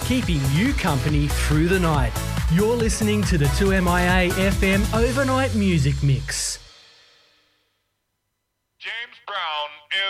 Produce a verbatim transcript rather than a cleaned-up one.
keeping you company through the night. You're listening to the two M I A F M Overnight Music Mix. James Brown is